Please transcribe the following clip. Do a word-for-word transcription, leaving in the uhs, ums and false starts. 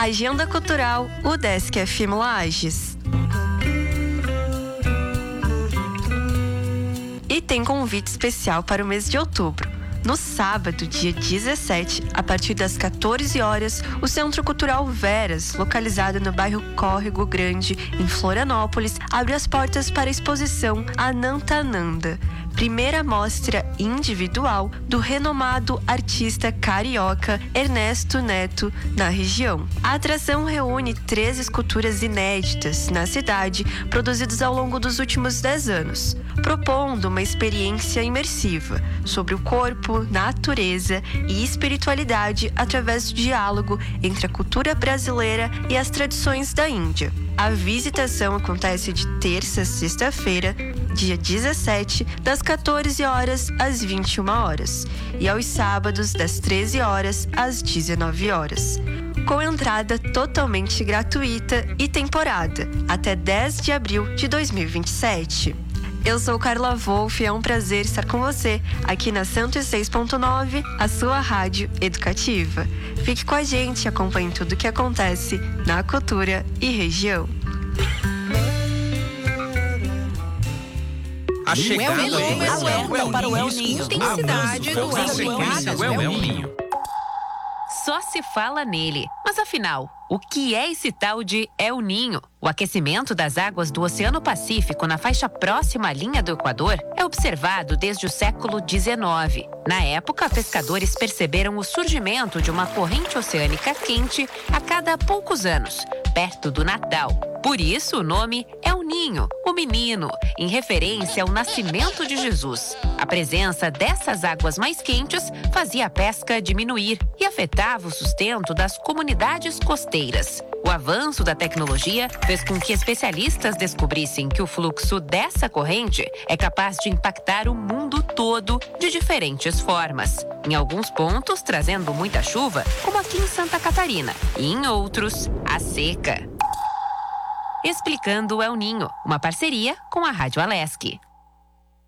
Agenda Cultural UDESC F M Lages. E tem convite especial para o mês de outubro. No sábado, dia dezessete, a partir das quatorze horas, o Centro Cultural Veras, localizado no bairro Córrego Grande, em Florianópolis, abre as portas para a exposição Anantananda, primeira mostra individual do renomado artista carioca Ernesto Neto na região. A atração reúne três esculturas inéditas na cidade, produzidas ao longo dos últimos dez anos, propondo uma experiência imersiva sobre o corpo, natureza e espiritualidade através do diálogo entre a cultura brasileira e as tradições da Índia. A visitação acontece de terça a sexta-feira, dia dezessete, das quatorze horas às vinte e uma horas, e aos sábados, das treze horas às dezenove horas, com entrada totalmente gratuita e temporada, até dez de abril de dois mil e vinte e sete. Eu sou Carla Wolff e é um prazer estar com você aqui na cento e seis ponto nove, a sua rádio educativa. Fique com a gente e acompanhe tudo o que acontece na cultura e região. A chegada El Niño, alerta para o El Niño. Intensidade do El Niño. Só se fala nele. Mas afinal, o que é esse tal de El Niño? O aquecimento das águas do Oceano Pacífico na faixa próxima à linha do Equador é observado desde o século dezenove. Na época, pescadores perceberam o surgimento de uma corrente oceânica quente a cada poucos anos, perto do Natal. Por isso, o nome El Niño, o menino, em referência ao nascimento de Jesus. A presença dessas águas mais quentes fazia a pesca diminuir e afetava o sustento das comunidades costeiras. O avanço da tecnologia fez com que especialistas descobrissem que o fluxo dessa corrente é capaz de impactar o mundo todo de diferentes formas. Em alguns pontos, trazendo muita chuva, como aqui em Santa Catarina, e em outros, a seca. Explicando o El Niño, uma parceria com a Rádio Alesc.